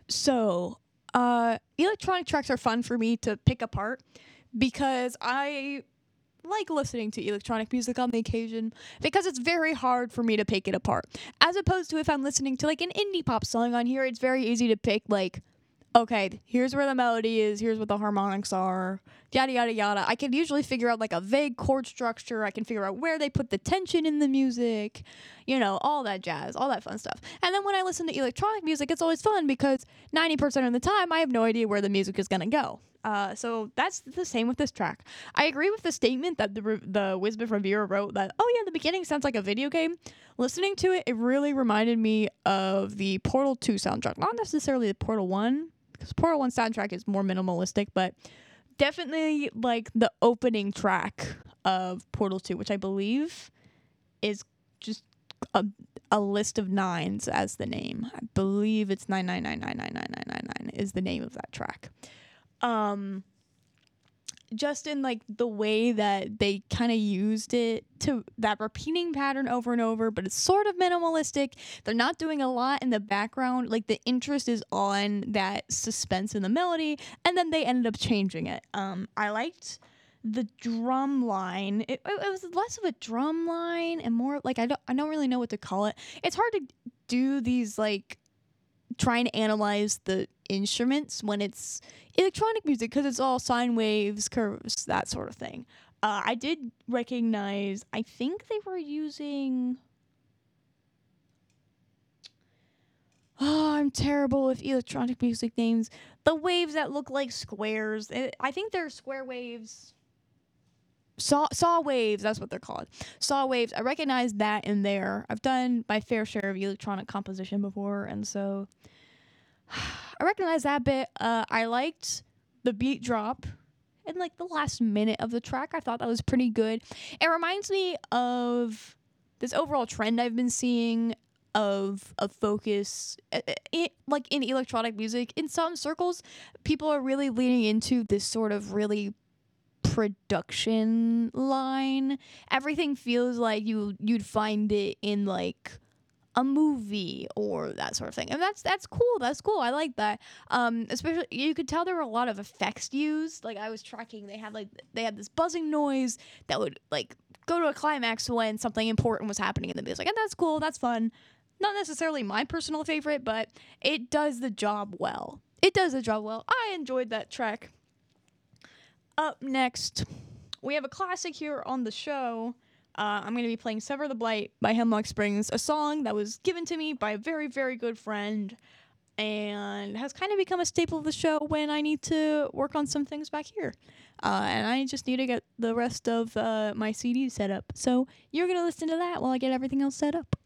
So, electronic tracks are fun for me to pick apart because I like listening to electronic music on the occasion because it's very hard for me to pick it apart. As opposed to if I'm listening to like an indie pop song on here, it's very easy to pick like, okay, here's where the melody is, here's what the harmonics are, yada yada yada. I can usually figure out like a vague chord structure. I can figure out where they put the tension in the music, all that jazz, all that fun stuff. And then when I listen to electronic music, it's always fun because 90% of the time I have no idea where the music is gonna go. So that's the same with this track. I agree with the statement that the Wisbith reviewer wrote that, oh yeah, the beginning sounds like a video game. Listening to it, it really reminded me of the Portal 2 soundtrack. Not necessarily the Portal 1, because Portal 1 soundtrack is more minimalistic, but definitely like the opening track of Portal 2, which I believe is just a, a list of nines as the name. I believe it's 999999999 is the name of that track. Um just in like the way that they kind of used it to that repeating pattern over and over, but it's sort of minimalistic. They're not doing a lot in the background. Like the interest is on that suspense in the melody, and then they ended up changing it. I liked the drum line. It was less of a drum line and more like I don't really know what to call it. It's hard to do these like trying to analyze the instruments when it's electronic music because it's all sine waves, curves, that sort of thing. I did recognize, I think they were using. Oh, I'm terrible with electronic music names. The waves that look like squares. I think they're square waves. Saw waves, that's what they're called. Saw waves. I recognize that in there. I've done my fair share of electronic composition before, and so I recognize that bit. I liked the beat drop in like the last minute of the track. I thought that was pretty good. It reminds me of this overall trend I've been seeing of a focus like in electronic music. In some circles, people are really leaning into this sort of really production line. Everything feels like you'd find it in like a movie or that sort of thing, and that's cool. That's cool. I like that. Especially you could tell there were a lot of effects used. Like I was tracking, they had this buzzing noise that would like go to a climax when something important was happening in the music, and that's cool. That's fun. Not necessarily my personal favorite, but it does the job well. It does the job well. I enjoyed that track. Up next, we have a classic here on the show. I'm going to be playing Sever the Blight by Hemlock Springs, a song that was given to me by a very, very good friend and has kind of become a staple of the show when I need to work on some things back here. And I just need to get the rest of my CDs set up. So you're going to listen to that while I get everything else set up.